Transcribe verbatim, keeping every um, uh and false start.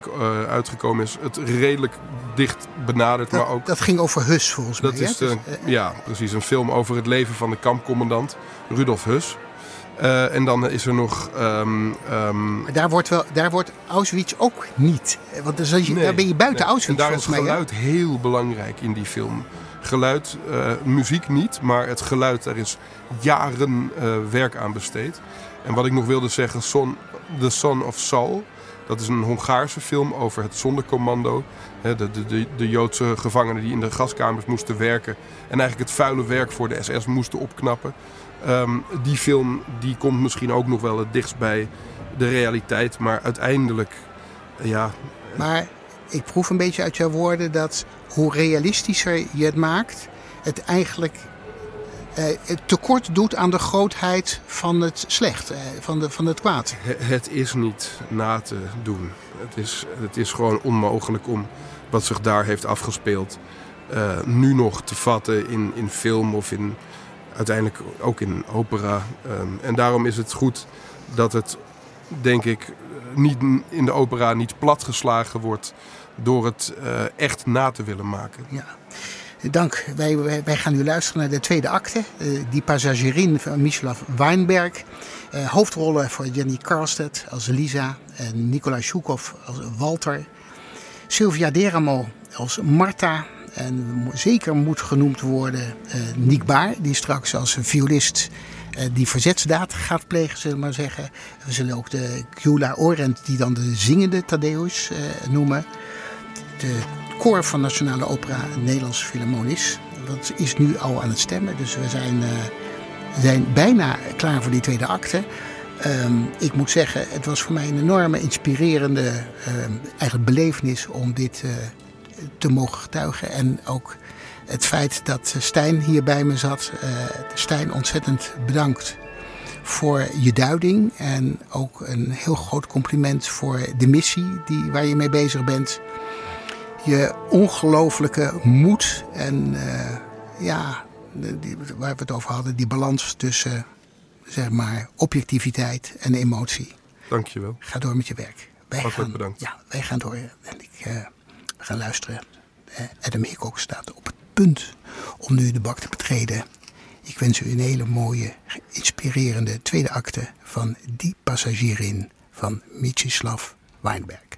Uh, uitgekomen is, het redelijk dicht benaderd. Dat, maar ook, dat ging over Hus volgens dat mij. Is hè? de, dus, uh, ja, precies. Een film over het leven van de kampcommandant Rudolf Hus. Uh, en dan is er nog... Um, um, maar daar wordt, wel, daar wordt Auschwitz ook niet. Want dan, je, nee, daar ben je buiten nee. Auschwitz en daar volgens is mij. geluid hè? heel belangrijk in die film. Geluid, uh, muziek niet, maar het geluid, daar is jaren uh, werk aan besteed. En wat ik nog wilde zeggen, Son, The Son of Saul... Dat is een Hongaarse film over het Sonderkommando. De, de, de, de Joodse gevangenen die in de gaskamers moesten werken. En eigenlijk het vuile werk voor de S S moesten opknappen. Um, die film die komt misschien ook nog wel het dichtst bij de realiteit. Maar uiteindelijk, ja... Maar ik proef een beetje uit jouw woorden dat hoe realistischer je het maakt... het eigenlijk... Uh, tekort doet aan de grootheid van het slecht, uh, van, de, van het kwaad. Het is niet na te doen. Het is, het is gewoon onmogelijk om wat zich daar heeft afgespeeld... Uh, nu nog te vatten in, in film of in, uiteindelijk ook in opera. Um, en daarom is het goed dat het, denk ik, niet in de opera niet platgeslagen wordt... door het uh, echt na te willen maken. Ja. Dank. Wij, wij, wij gaan nu luisteren naar de tweede acte. Uh, Die Passagierin van Mieczysław Weinberg. Uh, hoofdrollen voor Jenny Karlstedt als Lisa. En Nikolai Shukov als Walter. Sylvia Deramo als Marta. En zeker moet genoemd worden uh, Niek Baar. Die straks als violist uh, die verzetsdaad gaat plegen, zullen we maar zeggen. We zullen ook de Gyula Orent, die dan de zingende Thaddeus uh, noemen. De koor van Nationale Opera Nederlands Philharmonisch. Dat is nu al aan het stemmen. Dus we zijn, uh, zijn bijna klaar voor die tweede acte. Um, ik moet zeggen, het was voor mij een enorme inspirerende uh, eigenlijk belevenis om dit uh, te mogen getuigen. En ook het feit dat Stijn hier bij me zat. Uh, Stijn, ontzettend bedankt voor je duiding. En ook een heel groot compliment voor de missie die, waar je mee bezig bent. Je ongelooflijke moed en uh, ja, die, waar we het over hadden, die balans tussen uh, zeg maar objectiviteit en emotie. Dankjewel. Ga door met je werk. Wij gaan, bedankt. Ja, wij gaan door en ik, uh, we gaan luisteren. Uh, Adam Hickok staat op het punt om nu de bak te betreden. Ik wens u een hele mooie, inspirerende tweede acte van Die Passagierin van Mieczysław Weinberg.